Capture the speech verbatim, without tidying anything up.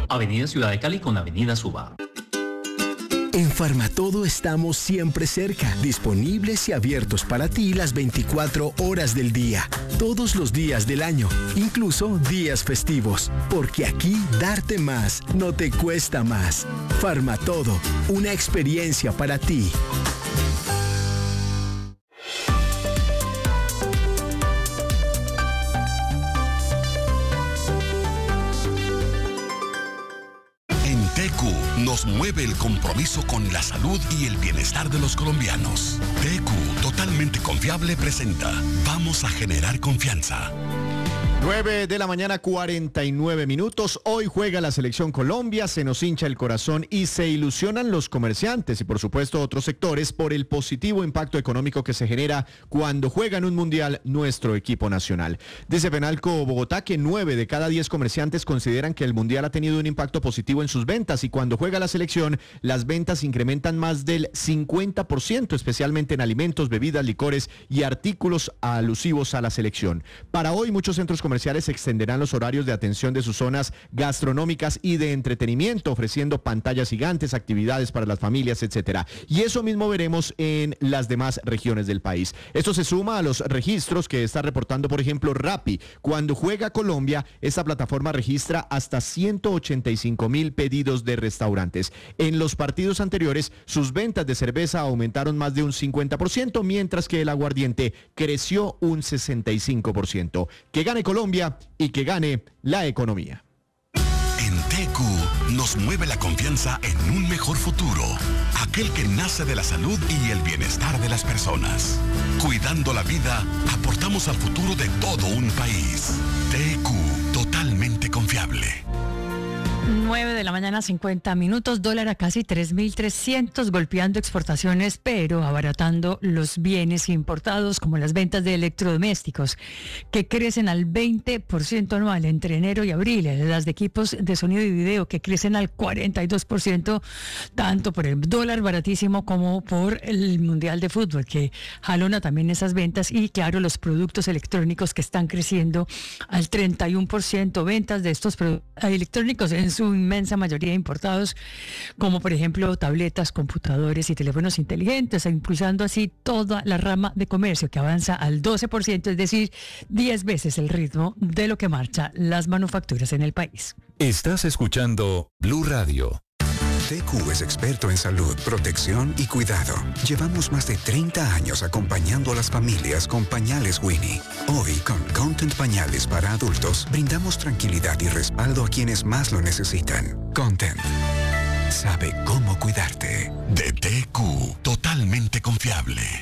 Avenida Ciudad de Cali con Avenida Suba. En Farmatodo estamos siempre cerca, disponibles y abiertos para ti las veinticuatro horas del día, todos los días del año, incluso días festivos, porque aquí darte más no te cuesta más. Farmatodo, una experiencia para ti. T Q nos mueve el compromiso con la salud y el bienestar de los colombianos. T Q, totalmente confiable, presenta Vamos a generar confianza. nueve de la mañana, cuarenta y nueve minutos. Hoy juega la selección Colombia, se nos hincha el corazón y se ilusionan los comerciantes y por supuesto otros sectores por el positivo impacto económico que se genera cuando juega en un mundial nuestro equipo nacional. Dice Penalco Bogotá que nueve de cada diez comerciantes consideran que el mundial ha tenido un impacto positivo en sus ventas y cuando juega la selección las ventas incrementan más del cincuenta por ciento, especialmente en alimentos, bebidas, licores y artículos alusivos a la selección. Para hoy muchos centros comerciales comerciales extenderán los horarios de atención de sus zonas gastronómicas y de entretenimiento, ofreciendo pantallas gigantes, actividades para las familias, etcétera. Y eso mismo veremos en las demás regiones del país. Esto se suma a los registros que está reportando, por ejemplo, Rappi. Cuando juega Colombia, esta plataforma registra hasta ciento ochenta y cinco mil pedidos de restaurantes. En los partidos anteriores, sus ventas de cerveza aumentaron más de un cincuenta por ciento, mientras que el aguardiente creció un sesenta y cinco por ciento. Que gane Colombia y que gane la economía. En T Q nos mueve la confianza en un mejor futuro, aquel que nace de la salud y el bienestar de las personas. Cuidando la vida, aportamos al futuro de todo un país. T Q, totalmente confiable. nueve de la mañana, cincuenta minutos, dólar a casi tres mil trescientos, golpeando exportaciones, pero abaratando los bienes importados, como las ventas de electrodomésticos, que crecen al veinte por ciento anual entre enero y abril, las de equipos de sonido y video, que crecen al cuarenta y dos por ciento, tanto por el dólar baratísimo como por el Mundial de Fútbol, que jalona también esas ventas, y claro, los productos electrónicos que están creciendo al treinta y uno por ciento, ventas de estos productos electrónicos en su inmensa mayoría importados, como por ejemplo tabletas, computadores y teléfonos inteligentes, impulsando así toda la rama de comercio que avanza al doce por ciento, es decir, diez veces el ritmo de lo que marcha las manufacturas en el país. Estás escuchando Blue Radio. T Q es experto en salud, protección y cuidado. Llevamos más de treinta años acompañando a las familias con pañales Winnie. Hoy, con Content Pañales para adultos, brindamos tranquilidad y respaldo a quienes más lo necesitan. Content sabe cómo cuidarte. De T Q, totalmente confiable.